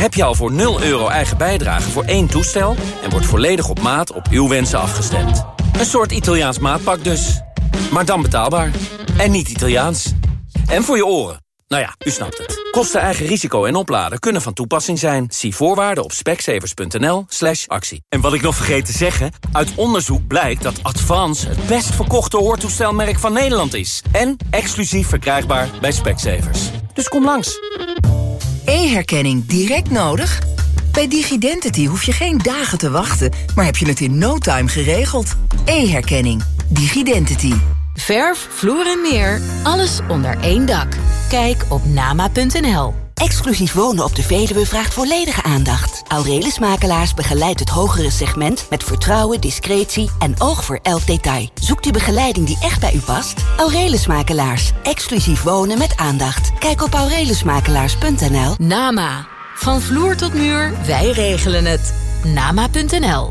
heb je al voor €0 eigen bijdrage voor 1 toestel... en wordt volledig op maat op uw wensen afgestemd. Een soort Italiaans maatpak dus. Maar dan betaalbaar. En niet Italiaans. En voor je oren. Nou ja, u snapt het. Kosten, eigen risico en opladen kunnen van toepassing zijn. Zie voorwaarden op specsavers.nl/actie. En wat ik nog vergeet te zeggen... uit onderzoek blijkt dat Advance het best verkochte hoortoestelmerk van Nederland is. En exclusief verkrijgbaar bij Specsavers. Dus kom langs. E-herkenning direct nodig? Bij Digidentity hoef je geen dagen te wachten... maar heb je het in no time geregeld. E-herkenning. Digidentity. Verf, vloer en meer. Alles onder één dak. Kijk op nama.nl. Exclusief wonen op de Veluwe vraagt volledige aandacht. Aurelius Makelaars begeleidt het hogere segment... met vertrouwen, discretie en oog voor elk detail. Zoekt u begeleiding die echt bij u past? Aurelius Makelaars. Exclusief wonen met aandacht. Kijk op aureliusmakelaars.nl. Nama. Van vloer tot muur, wij regelen het. nama.nl.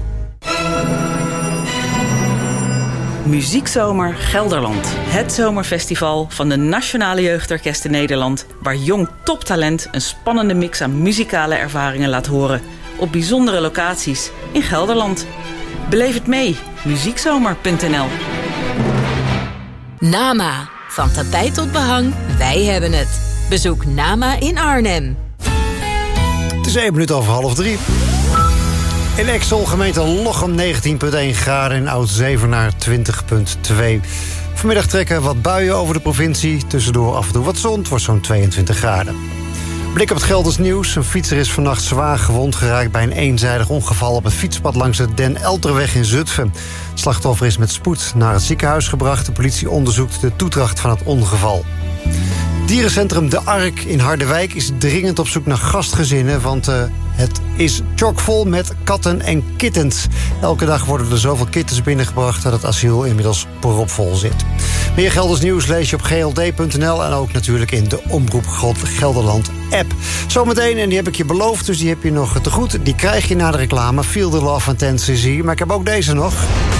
Muziekzomer Gelderland. Het zomerfestival van de Nationale Jeugdorkesten Nederland... waar jong toptalent een spannende mix aan muzikale ervaringen laat horen... op bijzondere locaties in Gelderland. Beleef het mee. Muziekzomer.nl. Nama. Van tapijt tot behang, wij hebben het. Bezoek Nama in Arnhem. Het is 1 minuut over 2:30. In Exel, gemeente Lochem 19,1 graden. In Oud-Zevenaar 20,2. Vanmiddag trekken wat buien over de provincie. Tussendoor af en toe wat zon. Het wordt zo'n 22 graden. Blik op het Gelders nieuws. Een fietser is vannacht zwaar gewond geraakt bij een eenzijdig ongeval op het fietspad langs de Den Elterweg in Zutphen. Het slachtoffer is met spoed naar het ziekenhuis gebracht. De politie onderzoekt de toedracht van het ongeval. Dierencentrum De Ark in Harderwijk is dringend op zoek naar gastgezinnen... want het is chockvol met katten en kittens. Elke dag worden er zoveel kittens binnengebracht... dat het asiel inmiddels propvol zit. Meer Gelders nieuws lees je op gld.nl... en ook natuurlijk in de Omroep Gelderland-app. Zometeen, en die heb ik je beloofd, dus die heb je nog te goed... die krijg je na de reclame, Feel the Love van Tennessee. Maar ik heb ook deze nog...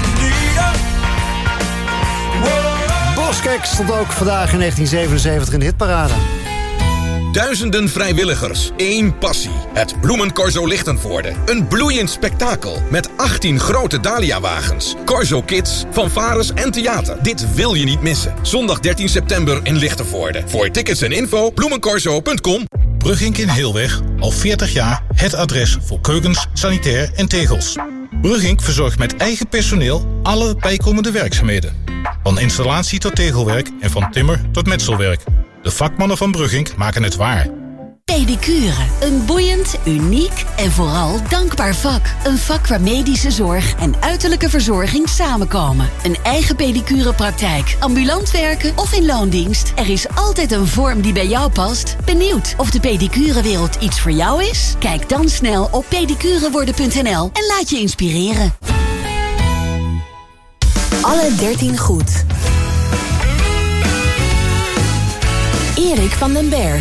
Boskek stond ook vandaag in 1977 in de hitparade. Duizenden vrijwilligers, één passie. Het Bloemencorso Lichtenvoorde. Een bloeiend spektakel met 18 grote Dahlia-wagens. Corso Kids, fanfares en theater. Dit wil je niet missen. Zondag 13 september in Lichtenvoorde. Voor tickets en info bloemencorso.com. Brugink in Heelweg, al 40 jaar het adres voor keukens, sanitair en tegels. Brugink verzorgt met eigen personeel alle bijkomende werkzaamheden. Van installatie tot tegelwerk en van timmer tot metselwerk. De vakmannen van Brugink maken het waar. Pedicure. Een boeiend, uniek en vooral dankbaar vak. Een vak waar medische zorg en uiterlijke verzorging samenkomen. Een eigen pedicurepraktijk, ambulant werken of in loondienst. Er is altijd een vorm die bij jou past. Benieuwd of de pedicurewereld iets voor jou is? Kijk dan snel op pedicureworden.nl en laat je inspireren. Alle 13 goed. Erik van den Berg.